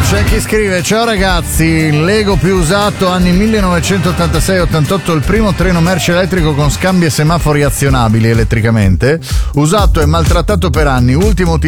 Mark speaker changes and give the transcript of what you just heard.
Speaker 1: C'è chi scrive: ciao ragazzi, il Lego più usato anni 1986-88, il primo treno merci elettrico con scambi e semafori azionabili elettricamente, usato e maltrattato per anni, ultimo